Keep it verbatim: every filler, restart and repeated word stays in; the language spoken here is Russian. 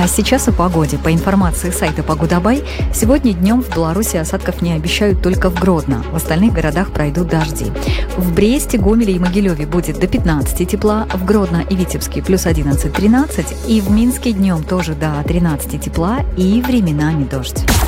А сейчас о погоде. По информации сайта Погодабай, сегодня днем в Беларуси осадков не обещают только в Гродно. В остальных городах пройдут дожди. В Бресте, Гомеле и Могилеве будет до пятнадцати тепла, в Гродно и Витебске плюс одиннадцать-тринадцать, и в Минске днем тоже до тринадцати тепла и временами дождь.